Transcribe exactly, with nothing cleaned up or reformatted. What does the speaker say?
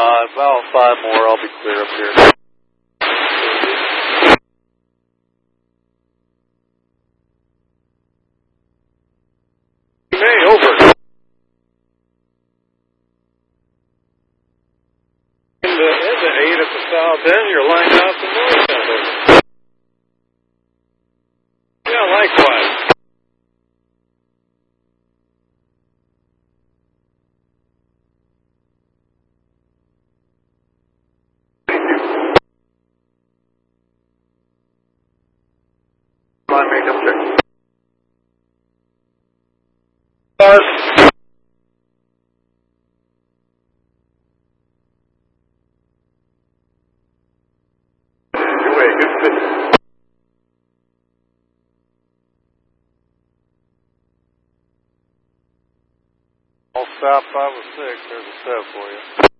Uh, about five more, I'll be clear up here. Hey, over. In the, in the eight at the south end, you're lining out the north end. Yeah, likewise. Line makeup check. Stars. Good way, good fit. All stop five or six, there's a set for you.